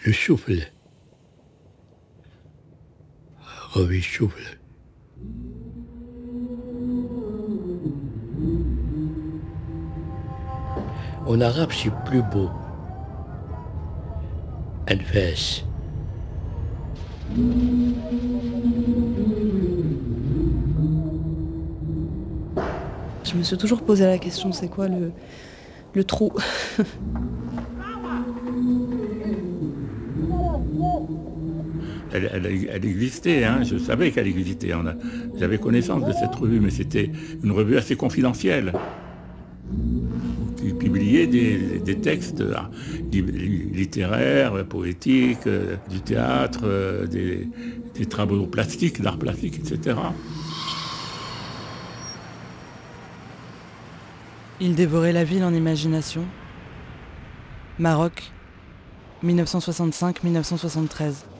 Le souffle. Revis souffle. En arabe, c'est plus beau. Anfas. Je me suis toujours posé la question, c'est quoi le trou? Elle existait, hein, je savais qu'elle existait. J'avais connaissance de cette revue, mais c'était une revue assez confidentielle. Qui publiait des textes littéraires, poétiques, du théâtre, des travaux plastiques, d'art plastique, etc. Il dévorait la ville en imagination. Maroc, 1965-1973.